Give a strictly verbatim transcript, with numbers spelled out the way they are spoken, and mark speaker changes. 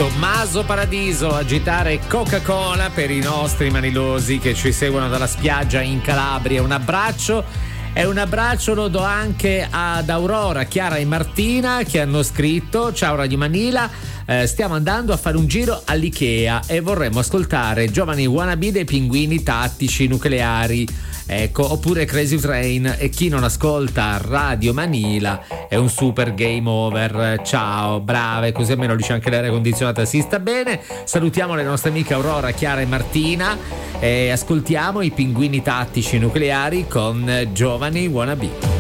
Speaker 1: Tommaso Paradiso, agitare Coca-Cola per i nostri manilosi che ci seguono dalla spiaggia in Calabria. Un abbraccio. E un abbraccio lo do anche ad Aurora, Chiara e Martina che hanno scritto: ciao Radio Manila, eh, stiamo andando a fare un giro all'Ikea e vorremmo ascoltare Giovani Wannabe dei Pinguini Tattici Nucleari, ecco, oppure Crazy Train. E chi non ascolta Radio Manila è un super game over. Ciao, brave, così almeno dice anche l'aria condizionata si sta bene. Salutiamo le nostre amiche Aurora, Chiara e Martina e ascoltiamo i Pinguini Tattici Nucleari con Giovani Wannabe.